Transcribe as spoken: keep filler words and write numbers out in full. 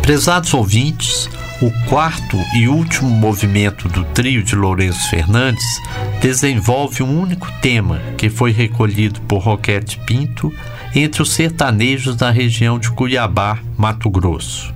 Prezados ouvintes, o quarto e último movimento do trio de Lourenço Fernandes desenvolve um único tema que foi recolhido por Roquete Pinto entre os sertanejos da região de Cuiabá, Mato Grosso.